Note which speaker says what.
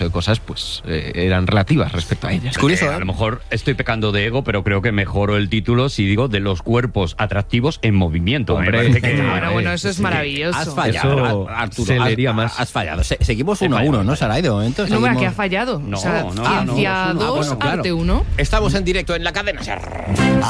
Speaker 1: cosas pues eran relativas respecto a ellas.
Speaker 2: Es curioso,
Speaker 3: A lo mejor estoy pecando de ego, pero creo que mejoro el título si digo de los cuerpos atractivos en movimiento.
Speaker 1: Hombre,
Speaker 3: Me parece que,
Speaker 4: Bueno, eso es maravilloso.
Speaker 2: Has fallado,
Speaker 1: Eso
Speaker 2: Arturo.
Speaker 1: se leería más.
Speaker 2: Has fallado. Seguimos 1-1, ¿no, Saray? De momento.
Speaker 4: No,
Speaker 2: seguimos...
Speaker 4: que ha fallado.
Speaker 3: No,
Speaker 4: o sea,
Speaker 3: no,
Speaker 4: Ciencia
Speaker 3: no,
Speaker 4: 2,
Speaker 2: bueno, claro.
Speaker 4: Arte 1.
Speaker 2: Estamos en directo en la cadena SER.